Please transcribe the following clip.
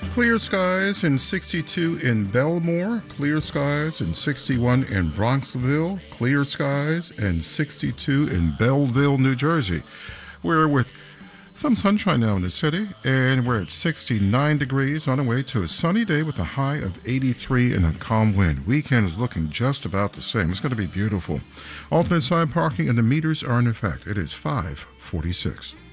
Clear skies and 62 in Belmore, clear skies and 61 in Bronxville, clear skies and 62 in Belleville, New Jersey. We're with some sunshine now in the city, and we're at 69 degrees on the way to a sunny day with a high of 83 and a calm wind. Weekend is looking just about the same. It's going to be beautiful. Alternate side parking and the meters are in effect. It is 5:46.